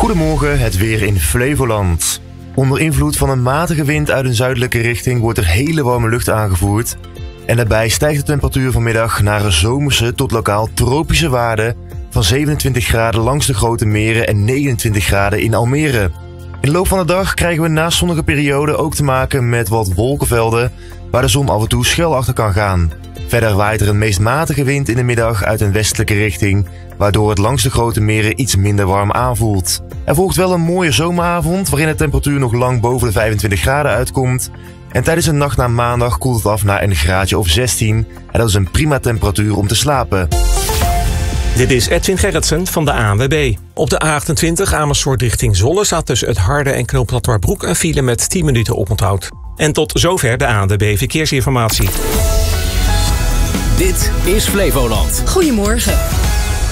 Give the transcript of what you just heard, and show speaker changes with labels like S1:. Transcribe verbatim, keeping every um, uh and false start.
S1: Goedemorgen, het weer in Flevoland. Onder invloed van een matige wind uit een zuidelijke richting wordt er hele warme lucht aangevoerd. En daarbij stijgt de temperatuur vanmiddag naar een zomerse tot lokaal tropische waarde van zevenentwintig graden langs de grote meren en negenentwintig graden in Almere. In de loop van de dag krijgen we naast zonnige perioden ook te maken met wat wolkenvelden waar de zon af en toe schuil achter kan gaan. Verder waait er een meest matige wind in de middag uit een westelijke richting, waardoor het langs de grote meren iets minder warm aanvoelt. Er volgt wel een mooie zomeravond waarin de temperatuur nog lang boven de vijfentwintig graden uitkomt. En tijdens de nacht naar maandag koelt het af naar een graadje of zestien. En dat is een prima temperatuur om te slapen.
S2: Dit is Edwin Gerritsen van de A N W B. Op de A achtentwintig Amersfoort richting Zwolle staat tussen het Harde en Knooppunt Ouderbroek een file met tien minuten oponthoud. En tot zover de A N W B Verkeersinformatie.
S3: Dit is Flevoland.
S4: Goedemorgen.